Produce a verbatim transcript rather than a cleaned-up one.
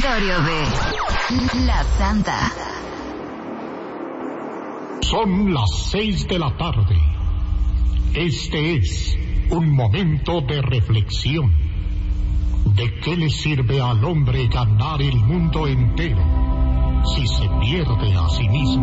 territorio de La Santa. Son las seis de la tarde. Este es un momento de reflexión. ¿De qué le sirve al hombre ganar el mundo entero si se pierde a sí mismo?